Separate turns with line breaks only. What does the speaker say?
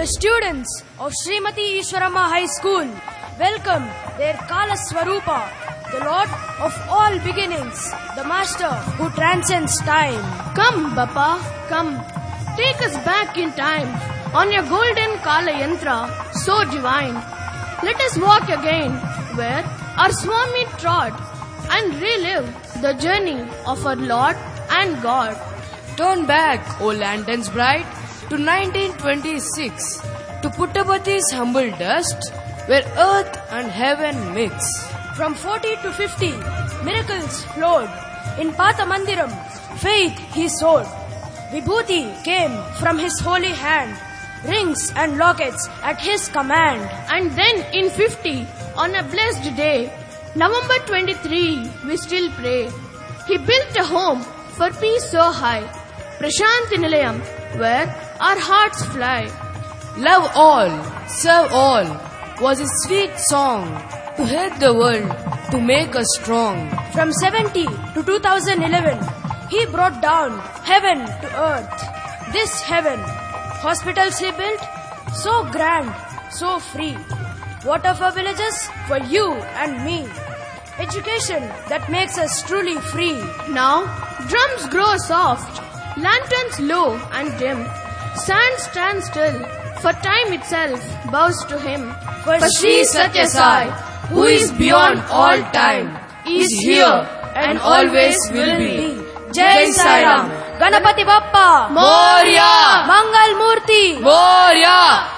The students of Srimati Ishwarama High School welcome their Kala Swarupa, the Lord of all beginnings, the Master who transcends time.
Come, Bappa, come. Take us back in time on your golden Kala Yantra, so divine. Let us walk again where our Swami trod and relive the journey of our Lord and God.
Turn back, O lanterns bright, to 1926, to Puttaparthi's humble dust, where earth and heaven mix.
From 40 to 50, miracles flowed. In Patha Mandiram, faith he sowed. Vibhuti came from his holy hand, rings and lockets at his command.
And then in 50, on a blessed day, November 23, we still pray. He built a home for peace so high, Prashanti Nilayam, where our hearts fly.
Love all, serve all, was his sweet song, to help the world, to make us strong.
From 70 to 2011, he brought down heaven to earth. This heaven, hospitals he built, so grand, so free. Water for villages, for you and me. Education that makes us truly free.
Now, drums grow soft, lanterns low and dim. Sand stands still, for time itself bows to him.
For Sri Satya Sai, who is beyond all time, is here and always will be.
Jai Sai Ram. Ganapati Bappa
Moria.
Mangal Murti
Moria.